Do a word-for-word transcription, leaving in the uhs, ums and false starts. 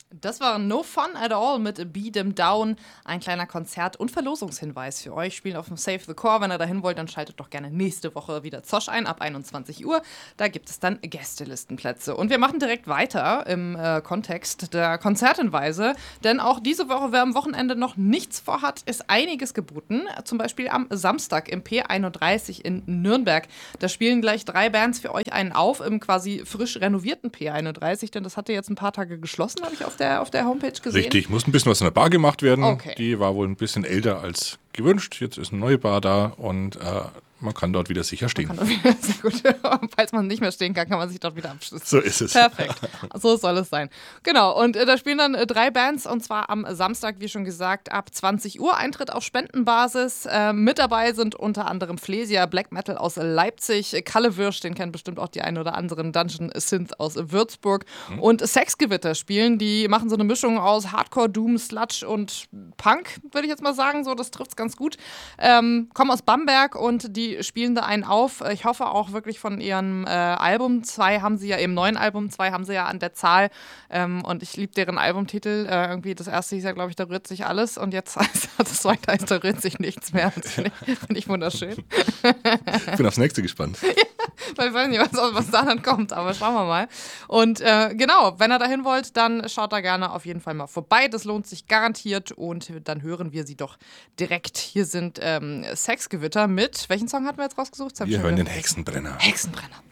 Das war No Fun at All mit Beat 'em Down. Ein kleiner Konzert- und Verlosungshinweis für euch. Spielen auf dem Save the Core. Wenn ihr dahin wollt, dann schaltet doch gerne nächste Woche wieder Zosch ein, ab einundzwanzig Uhr. Da gibt es dann Gästelistenplätze. Und wir machen direkt weiter im äh, Kontext der Konzerthinweise. Denn auch diese Woche, wer am Wochenende noch nichts vorhat, ist einiges geboten. Zum Beispiel am Samstag im P einunddreißig in Nürnberg. Da spielen gleich drei Bands für euch einen auf im quasi frisch renovierten P einunddreißig. Denn das hatte jetzt ein paar Tage geschlossen, habe ich auf der, auf der Homepage gesehen. Richtig, muss ein bisschen was in der Bar gemacht werden. Okay. Die war wohl ein bisschen älter als gewünscht. Jetzt ist eine neue Bar da und äh, man kann dort wieder sicher stehen. Man kann dort wieder, sehr gut. Falls man nicht mehr stehen kann, kann man sich dort wieder abschließen. So ist es. Perfekt. So soll es sein. Genau, und äh, da spielen dann äh, drei Bands und zwar am Samstag, wie schon gesagt, ab zwanzig Uhr. Eintritt auf Spendenbasis. Äh, mit dabei sind unter anderem Flesia, Black Metal aus Leipzig, Kalle Würsch, den kennen bestimmt auch die ein oder anderen, Dungeon Synth aus Würzburg mhm. und Sexgewitter spielen. Die machen so eine Mischung aus Hardcore, Doom, Sludge und Punk, würde ich jetzt mal sagen. So, das trifft es ganz gut. Ähm, kommen aus Bamberg und die spielen da einen auf. Ich hoffe auch wirklich von ihrem äh, Album. Zwei haben sie ja, im neuen Album, zwei haben sie ja an der Zahl. Ähm, und ich liebe deren Albumtitel. Äh, irgendwie das erste hieß ja, glaube ich, da rührt sich alles. Und jetzt heißt das zweite heißt, da rührt sich nichts mehr. Das finde ich, find ich wunderschön. Ich bin aufs nächste gespannt. Ja, ich weiß nicht, was, was da dann kommt, aber schauen wir mal. Und äh, genau, wenn ihr dahin wollt, dann schaut da gerne auf jeden Fall mal vorbei. Das lohnt sich garantiert. Und dann hören wir sie doch direkt. Hier sind ähm, Sexgewitter mit, welchen Song hatten wir jetzt rausgesucht? Wir hören den Hexenbrenner. Hexenbrenner.